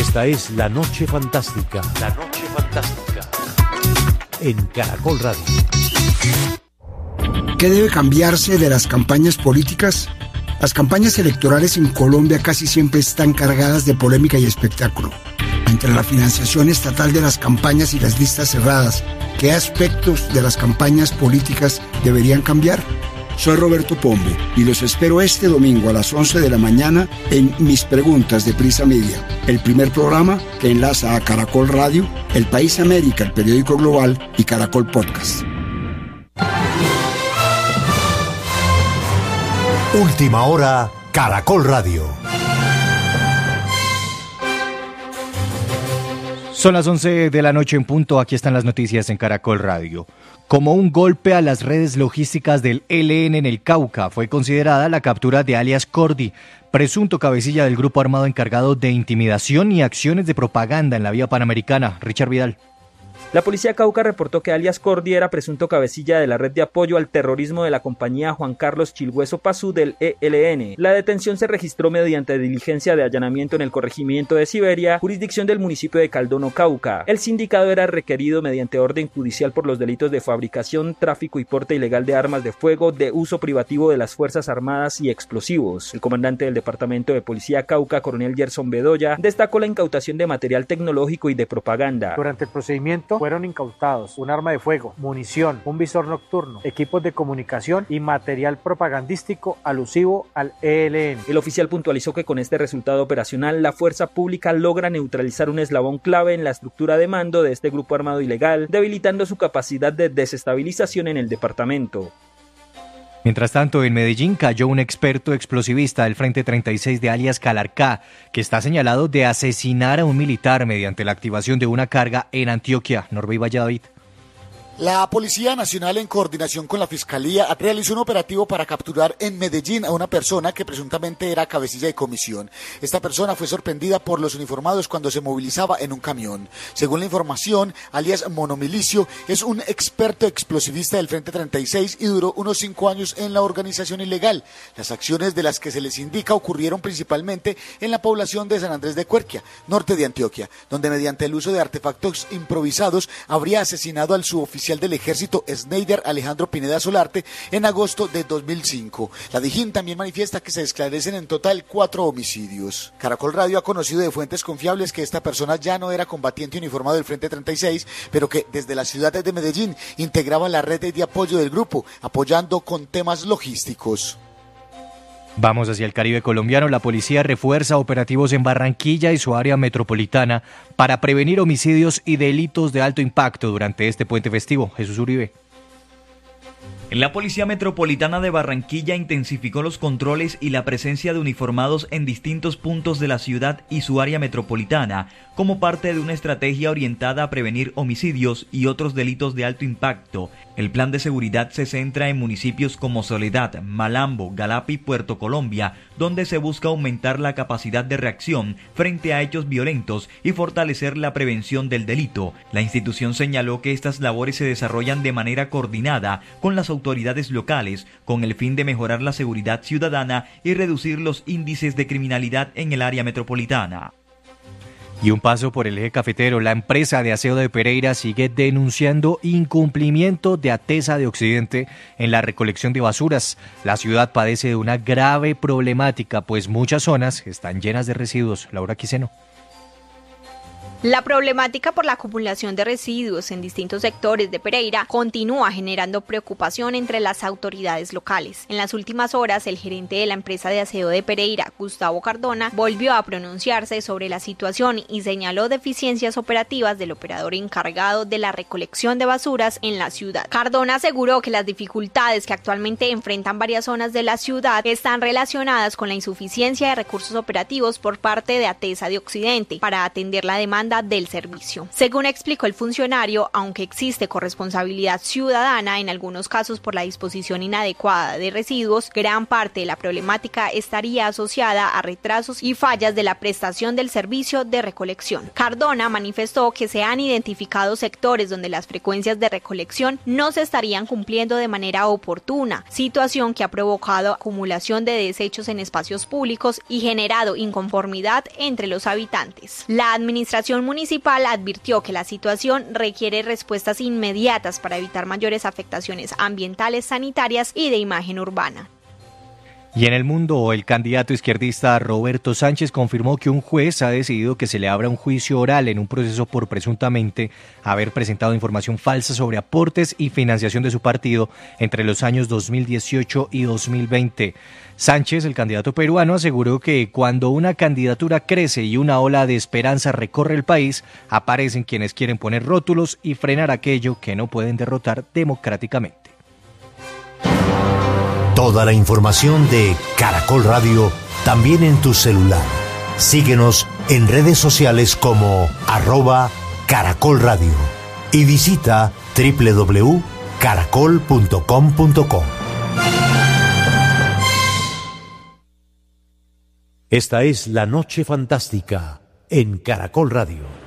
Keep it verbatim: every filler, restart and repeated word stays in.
Esta es La Noche Fantástica. La Noche Fantástica. En Caracol Radio. ¿Qué debe cambiarse de las campañas políticas? Las campañas electorales en Colombia casi siempre están cargadas de polémica y espectáculo. Entre la financiación estatal de las campañas y las listas cerradas, ¿qué aspectos de las campañas políticas deberían cambiar? Soy Roberto Pombo y los espero este domingo a las once de la mañana en Mis Preguntas de Prisa Media, el primer programa que enlaza a Caracol Radio, El País América, el periódico global, y Caracol Podcast. Última hora, Caracol Radio. Son las once de la noche en punto, aquí están las noticias en Caracol Radio. Como un golpe a las redes logísticas del E L N en el Cauca, fue considerada la captura de alias Cordy, presunto cabecilla del grupo armado encargado de intimidación y acciones de propaganda en la vía panamericana. Richard Vidal. La policía Cauca reportó que alias Cordy era presunto cabecilla de la red de apoyo al terrorismo de la compañía Juan Carlos Chilhueso Pazú del E L N. La detención se registró mediante diligencia de allanamiento en el corregimiento de Siberia, jurisdicción del municipio de Caldono, Cauca. El sindicado era requerido mediante orden judicial por los delitos de fabricación, tráfico y porte ilegal de armas de fuego, de uso privativo de las Fuerzas Armadas y explosivos. El comandante del Departamento de Policía Cauca, coronel Gerson Bedoya, destacó la incautación de material tecnológico y de propaganda. Durante el procedimiento fueron incautados un arma de fuego, munición, un visor nocturno, equipos de comunicación y material propagandístico alusivo al E L N. El oficial puntualizó que con este resultado operacional la fuerza pública logra neutralizar un eslabón clave en la estructura de mando de este grupo armado ilegal, debilitando su capacidad de desestabilización en el departamento. Mientras tanto, en Medellín cayó un experto explosivista del Frente treinta y seis de alias Calarcá, que está señalado de asesinar a un militar mediante la activación de una carga en Antioquia. Norbey Valladolid. La Policía Nacional, en coordinación con la Fiscalía, realizó un operativo para capturar en Medellín a una persona que presuntamente era cabecilla de comisión. Esta persona fue sorprendida por los uniformados cuando se movilizaba en un camión. Según la información, alias Monomilicio es un experto explosivista del Frente treinta y seis y duró unos cinco años en la organización ilegal. Las acciones de las que se les indica ocurrieron principalmente en la población de San Andrés de Cuerquia, norte de Antioquia, donde mediante el uso de artefactos improvisados habría asesinado al suboficial del ejército Schneider Alejandro Pineda Solarte en agosto de dos mil cinco. La Dijín también manifiesta que se esclarecen en total cuatro homicidios. Caracol Radio ha conocido de fuentes confiables que esta persona ya no era combatiente uniformado del Frente treinta y seis, pero que desde la ciudad de Medellín integraba la red de apoyo del grupo, apoyando con temas logísticos. Vamos hacia el Caribe colombiano. La policía refuerza operativos en Barranquilla y su área metropolitana para prevenir homicidios y delitos de alto impacto durante este puente festivo. Jesús Uribe. La Policía Metropolitana de Barranquilla intensificó los controles y la presencia de uniformados en distintos puntos de la ciudad y su área metropolitana, como parte de una estrategia orientada a prevenir homicidios y otros delitos de alto impacto. El plan de seguridad se centra en municipios como Soledad, Malambo, Galapa y Puerto Colombia, donde se busca aumentar la capacidad de reacción frente a hechos violentos y fortalecer la prevención del delito. La institución señaló que estas labores se desarrollan de manera coordinada con las autoridades locales, con el fin de mejorar la seguridad ciudadana y reducir los índices de criminalidad en el área metropolitana. Y un paso por el eje cafetero, la empresa de aseo de Pereira sigue denunciando incumplimiento de ATESA de Occidente en la recolección de basuras. La ciudad padece de una grave problemática, pues muchas zonas están llenas de residuos. Laura Quiseno. La problemática por la acumulación de residuos en distintos sectores de Pereira continúa generando preocupación entre las autoridades locales. En las últimas horas, el gerente de la empresa de aseo de Pereira, Gustavo Cardona, volvió a pronunciarse sobre la situación y señaló deficiencias operativas del operador encargado de la recolección de basuras en la ciudad. Cardona aseguró que las dificultades que actualmente enfrentan varias zonas de la ciudad están relacionadas con la insuficiencia de recursos operativos por parte de ATESA de Occidente para atender la demanda demanda del servicio. Según explicó el funcionario, aunque existe corresponsabilidad ciudadana en algunos casos por la disposición inadecuada de residuos, gran parte de la problemática estaría asociada a retrasos y fallas de la prestación del servicio de recolección. Cardona manifestó que se han identificado sectores donde las frecuencias de recolección no se estarían cumpliendo de manera oportuna, situación que ha provocado acumulación de desechos en espacios públicos y generado inconformidad entre los habitantes. La administración municipal advirtió que la situación requiere respuestas inmediatas para evitar mayores afectaciones ambientales, sanitarias y de imagen urbana. Y en el mundo, el candidato izquierdista Roberto Sánchez confirmó que un juez ha decidido que se le abra un juicio oral en un proceso por presuntamente haber presentado información falsa sobre aportes y financiación de su partido entre los años dos mil dieciocho y dos mil veinte. Sánchez, el candidato peruano, aseguró que cuando una candidatura crece y una ola de esperanza recorre el país, aparecen quienes quieren poner rótulos y frenar aquello que no pueden derrotar democráticamente. Toda la información de Caracol Radio también en tu celular. Síguenos en redes sociales como arroba Caracol Radio y visita doble u doble u doble u punto caracol punto com punto co. Esta es La Noche Fantástica en Caracol Radio.